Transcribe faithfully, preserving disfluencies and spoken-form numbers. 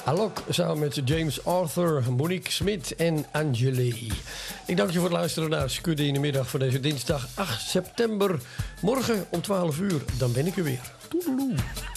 Alok samen met James Arthur, Monique Smit en Angeli. Ik dank je voor het luisteren naar Skudde in de middag voor deze dinsdag acht september. Morgen om twaalf uur, dan ben ik er weer. Toedeloe.